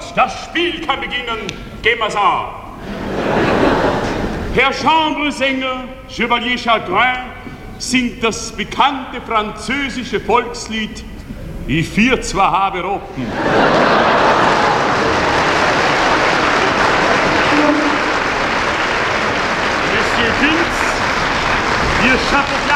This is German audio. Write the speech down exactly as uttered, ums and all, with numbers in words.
das Spiel kann beginnen. Gehen wir's an. Herr Chambresänger, Chevalier Chagrin, singt das bekannte französische Volkslied Ich vier zwar habe Roten. Monsieur Vince, wir schaffen